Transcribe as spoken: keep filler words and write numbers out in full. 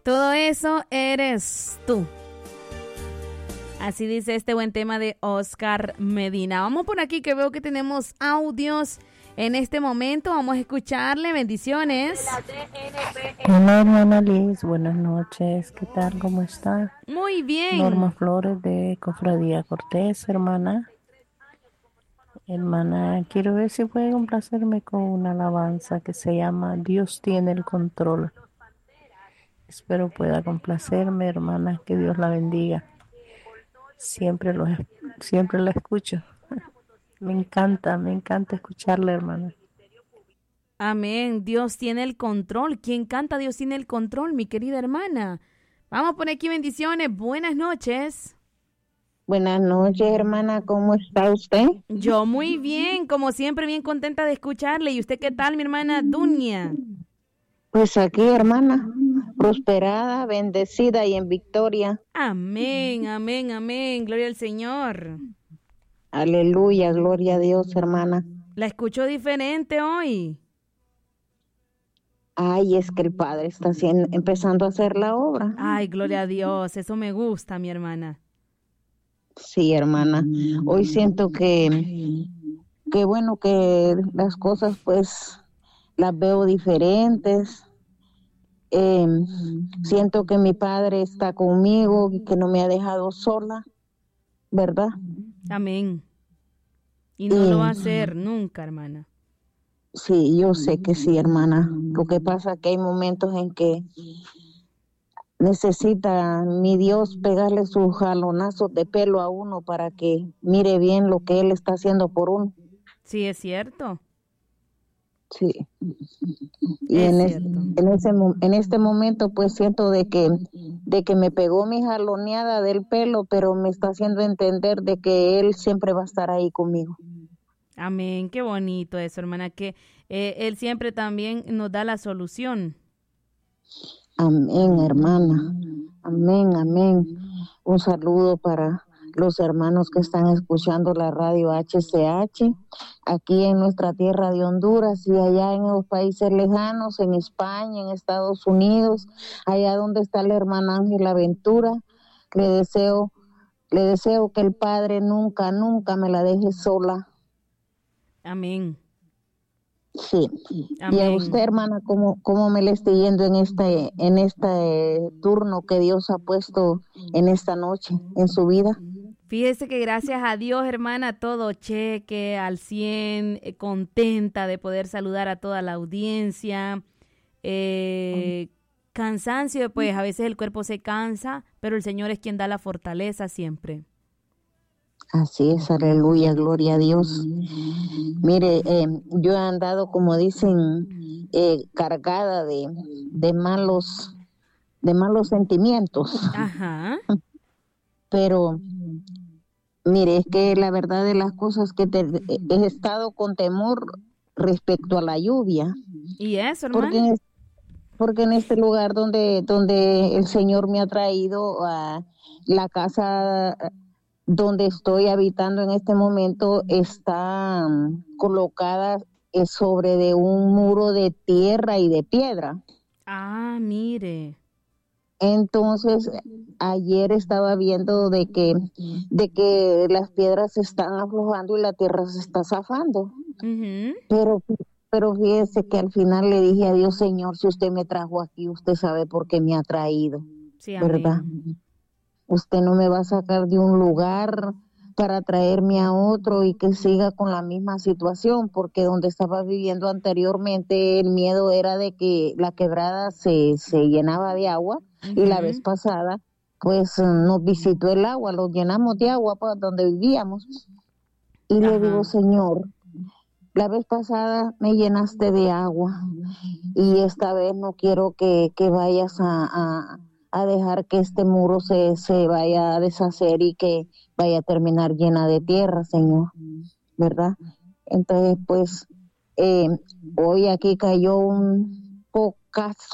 Todo eso eres tú. Así dice este buen tema de Oscar Medina. Vamos por aquí que veo que tenemos audios en este momento. Vamos a escucharle. Bendiciones. Hola, hermana Liz. Buenas noches. ¿Qué tal? ¿Cómo está? Muy bien. Norma Flores de Cofradía Cortés, hermana. Hermana, quiero ver si puede complacerme con una alabanza que se llama Dios tiene el control. Espero pueda complacerme, hermana. Que Dios la bendiga. Siempre, lo, siempre la escucho. Me encanta, me encanta escucharla, hermana. Amén. Dios tiene el control. ¿Quién canta Dios tiene el control, mi querida hermana? Vamos a poner aquí bendiciones. Buenas noches. Buenas noches, hermana. ¿Cómo está usted? Yo muy bien, como siempre, bien contenta de escucharle. ¿Y usted qué tal, mi hermana Dunia? Pues aquí, hermana, prosperada, bendecida y en victoria. Amén, amén, amén. Gloria al Señor. Aleluya, gloria a Dios, hermana. La escucho diferente hoy. Ay, es que el Padre está haciendo, empezando a hacer la obra. Ay, gloria a Dios. Eso me gusta, mi hermana. Sí, hermana. Hoy siento que, que bueno, que las cosas pues las veo diferentes. Eh, siento que mi Padre está conmigo y que no me ha dejado sola, ¿verdad? Amén. Y no y, lo va a hacer nunca, hermana. Sí, yo sé que sí, hermana. Lo que pasa es que hay momentos en que necesita mi Dios pegarle sus jalonazos de pelo a uno para que mire bien lo que Él está haciendo por uno. Sí, es cierto. Sí. Y es en, es, cierto. en ese en este momento pues siento de que de que me pegó mi jaloneada del pelo, pero me está haciendo entender de que Él siempre va a estar ahí conmigo. Amén, qué bonito eso, hermana, que eh, Él siempre también nos da la solución. Amén, hermana. Amén, amén. Un saludo para los hermanos que están escuchando la radio H C H, aquí en nuestra tierra de Honduras y allá en los países lejanos, en España, en Estados Unidos, allá donde está la hermana Ángela Ventura. Le deseo, le deseo que el Padre nunca, nunca me la deje sola. Amén. Sí. Amén. Y a usted, hermana, ¿cómo, cómo me le esté yendo en este, en este turno que Dios ha puesto en esta noche, en su vida? Fíjese que gracias a Dios, hermana, todo cheque al cien, eh, contenta de poder saludar a toda la audiencia. Eh, cansancio, pues a veces el cuerpo se cansa, pero el Señor es quien da la fortaleza siempre. Así es, aleluya, gloria a Dios. Mire, eh, yo he andado, como dicen, eh, cargada de, de malos, de malos sentimientos. Ajá. Pero, mire, es que la verdad de las cosas que te, he estado con temor respecto a la lluvia. ¿Y eso, hermano? Porque en, porque en este lugar donde, donde el Señor me ha traído a la casa donde estoy habitando en este momento está um, colocada eh, sobre de un muro de tierra y de piedra. Ah, mire. Entonces, ayer estaba viendo de que, de que las piedras se están aflojando y la tierra se está zafando. Uh-huh. Pero, pero fíjese que al final le dije a Dios, Señor, si usted me trajo aquí, usted sabe por qué me ha traído, sí, ¿verdad? Amén. Usted no me va a sacar de un lugar para traerme a otro y que siga con la misma situación, porque donde estaba viviendo anteriormente el miedo era de que la quebrada se, se llenaba de agua. Uh-huh. Y la vez pasada pues nos visitó el agua, lo llenamos de agua para donde vivíamos. Y Ajá. le digo, Señor, la vez pasada me llenaste de agua y esta vez no quiero que, que vayas a... a a dejar que este muro se, se vaya a deshacer y que vaya a terminar llena de tierra, Señor, ¿verdad? Entonces, pues, eh, hoy aquí cayó un pocazo